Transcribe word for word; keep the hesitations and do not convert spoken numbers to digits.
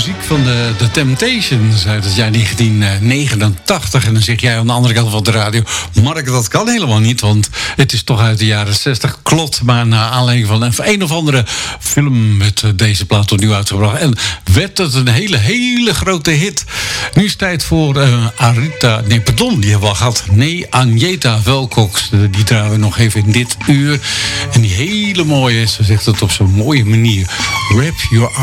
muziek van de, de Temptations uit het jaar negentien negenentachtig. En dan zeg jij aan de andere kant van de radio... Mark, dat kan helemaal niet, want het is toch uit de jaren zestig. Klopt, maar naar aanleiding van een, een of andere film... werd deze plaat opnieuw uitgebracht. En werd het een hele, hele grote hit. Nu is het tijd voor uh, Arita... Nee, pardon, die hebben we al gehad. Nee, Agneta Velcox. Die draaien we nog even in dit uur. En die hele mooie, ze zegt het op zo'n mooie manier... Wrap Your